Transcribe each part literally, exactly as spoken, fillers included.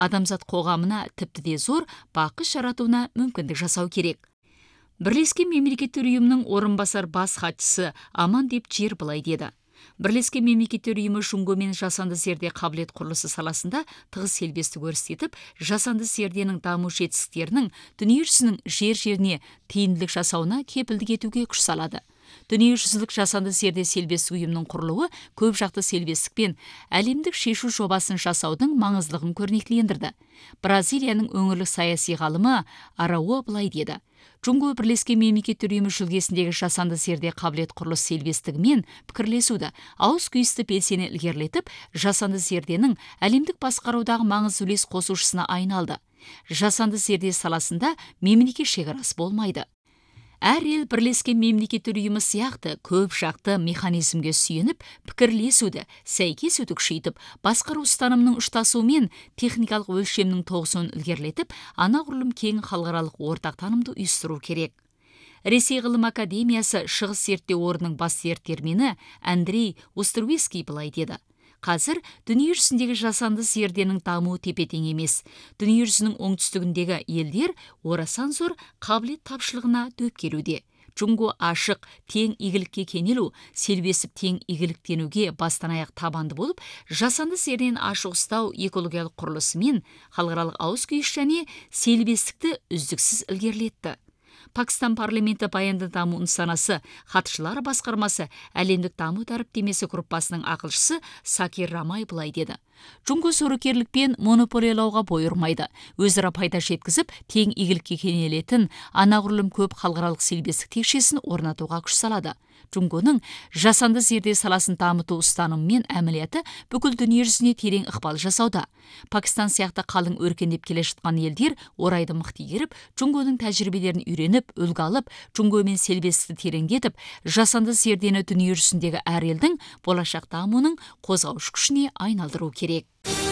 адамзат қоғамына тіпті де зор бақыт жаратуына мүмкіндік жасау керек. Бірлескен мемлекеттер ұйымының орынбасар бас хатшысы Амандеп Джер былай деді. Бірлескен мемлекеттер ұйымы Жунгомен жасанды зерде қабілет құрылысы саласында тығыз селбестік көрсетіп, жасанды зерденің даму жетістіктерінің дүниежүзінің жер-жеріне тиімділік жасауына кепілдік етуге күш салады. Дүниежүзілік жасанды зерде селбестік ұйымның құрылуы көп жақты селбестік пен әлемдік шешу жобасын жасаудың маңыздылығын көрнектілендірді. Бразилияның өңірлік саяси ғалымы Арауо былай деді. Жунго бірлескен мемлекеттер ұйымы жүлгесіндегі жасанды зерде қабілет құрылыс селбестігімен пікірлесуді, ауыз күйісті белсене ілгерілетіп, жасанды зерденің әлемдік басқарудағы маңызды үлес қосушысына айналды. Жасанды зерде саласында мемлекет шекарасы болмайды. Әр ел бірлескен мемлекеттер ұйымы сияқты көп жақты механизмге сүйеніп, пікірлесуді, сәйкес өту күшейтіп, басқару ұстанымының ұштасуымен техникалық өлшемнің тоғысуын ілгерілетіп, анағұрлым кең халықаралық ортақ танымды ұйыстыру керек. Ресей ғылым академиясы шығыс зерттеу орнының бас зерттемені Андрей Островский былай деді. Қазір дүниежүзіндегі жасанды зерденің дамуы тепе-тең емес. Дүниежүзінің оңтүстігіндегі елдер орасан зор қабілет тапшылығына дөп келуде. Жунго ашық, тең игілікке кенелу, селбесіп тең игіліктенуге бастан аяқ табанды болып, жасанды зерден ашық ұстау экологиялық құрылысымен халықаралық ауыз күйіс және селбестікті үздіксіз ілгерілетті. Пакистан парламенті баянды даму нысанасы хатшылар басқармасы әлемдік даму дәріптемесі группасының ақылшысы Сакир Рамай былай деді. Жунго сорокерлікпен монополиялауға бой ұрмайды. Өзара пайда жеткізіп, тең игілікке кенелетін анағұрлым көп халықаралық селбестік текшесін орнатуға күш салады. Жунгоның жасанды зерде саласын дамыту ұстанымы мен әмілияты бүкіл дүниежүзіне терең ықпал жасауда. Пакистан сияқты қалың өркендеп келе жатқан елдер орайды мықты игеріп, Жунгоның тәжірибелерін үйреніп, үлгі алып, Жунгомен селбестікті тереңдетіп, жасанды зердені дүниежүзіндегі әр елдің болашақ дамуының қозғаушы күшіне айналдыру керек.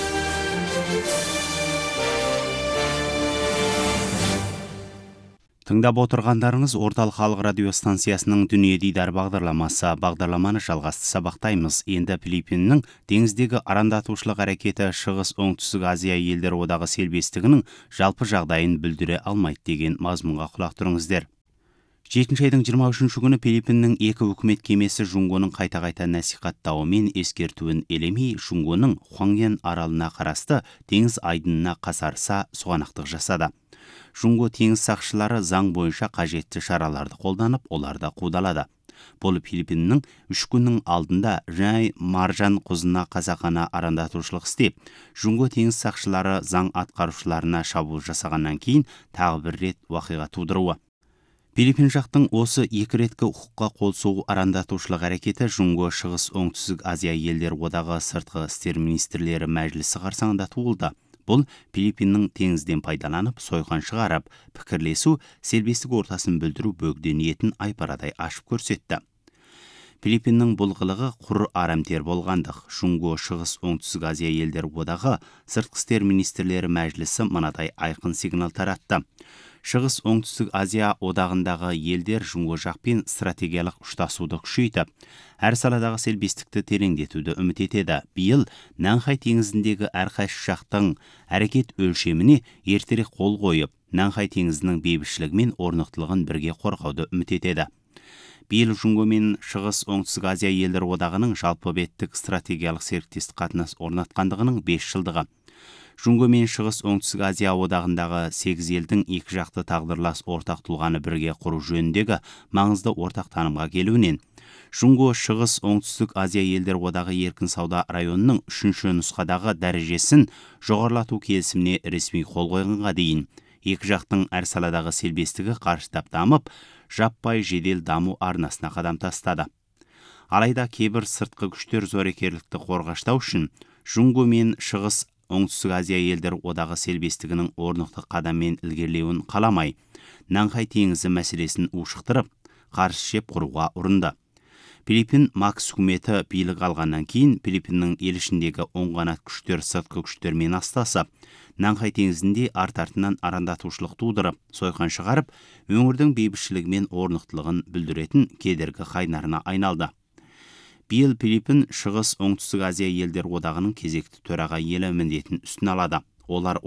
Тыңдап отырғандарыңыз Орталық халық радио станциясының Дүние дидар бағдарламасы. Бағдарламаны жалғасты сабақтаймыз. Енді Филиппиннің теңіздегі арандатушылық әрекеті Шығыс Оңтүстік Азия елдері одағы селбестігінің жалпы жағдайын білдіре алмайды деген мазмұнға құлақ тұрыңыздар. жетінші айдың жиырма үшінші күні Филиппиннің екі үкімет кемесі Жунгоның қайта-қайта насихаттауы мен ескертуін елемей, Жунгоның Хуангьян аралына қарасты теңіз айдынына қасарса сұғанақтық жасады. Жунго теңіз сақшылары заң бойынша қажетті шараларды қолданып, оларды қудалады. Бұл Филиппиннің үш күннің алдында жай маржан құзына қасақана арандатушылық істеп, Жунго теңіз сақшылары заң атқарушыларына шабуыл жасағаннан кейін тағы бір рет уақиға тудыруы. Филиппин жақтың осы екі реткі құқыққа қол соғу арандатушылық әрекеті Жунго Шығыс Оңтүстік Азия елдер одағы сыртқы істер министрлері мәжілісі қарсаңында туылды. Бұл Филиппиннің теңізден пайдаланып, сойқан шығарып, пікірлесу, селбестік ортасын бүлдіру бөгде ниетін айпарадай ашып көрсетті. Филиппиннің бұл қылығы құр арамтер болғандық. Жунго Шығыс Оңтүстік Азия елдер одағы сыртқы істер министрлері мәжілісі мынадай айқын сигнал таратты. Шығыс Оңтүстік Азия одағындағы елдер Жунго жақпен стратегиялық ұштасуды күшейтіп, әр саладағы селбестікті тереңдетуді үміт етеді. Биыл Нанхай теңізіндегі әрқайсы жақтың әрекет өлшеміне ертерек қол қойып, Нанхай теңізінің бейбітшілігі мен орнықтылығын бірге қорғауды үміт етеді. Биыл Жунго мен Шығыс Оңтүстік Азия елдер одағының жалпы беттік стратегиялық серіктестік қатынас орнатқандығының бес жылдығы. Жунго мен Шығыс Оңтүстік Азия одағындағы сегіз елдің екі жақты тағдырлас ортақ тұлғаны бірге құру жөніндегі маңызды ортақ танымға келуінен, Жунго Шығыс Оңтүстік Азия елдер одағы еркін сауда районының үшінші нұсқадағы дәрежесін жоғарылату келісіміне ресми қол қойғанға дейін, екі жақтың әр саладағы селбестігі қарыштап дамып, жаппай жедел даму арнасына қадам тастады. Алайда кейбір сыртқы күштер зорекерлікті қорғаштау үшін Жунго мен Шығыс Оңтүстік Азия елдер одағы селбестігінің орнықты қадаммен ілгерілеуін қаламай, Нанхай теңізі мәселесін ушықтырып, қарсы шеп құруға ұрынды. Филиппин Макс үкіметі билік алғаннан кейін Филиппиннің ел ішіндегі оң қанат күштер сыртқы күштермен астасып, Нанхай теңізінде арт-артынан арандатушылық тудырып, сойқан шығарып, өңірдің бейбітшілігі мен орнықтылығын бүлдіретін кедергі қайнарына айналды. Биыл Филиппин Шығыс Оңтүстік Азия елдер одағының кезекті төраға елі міндетін үстін алады. Олар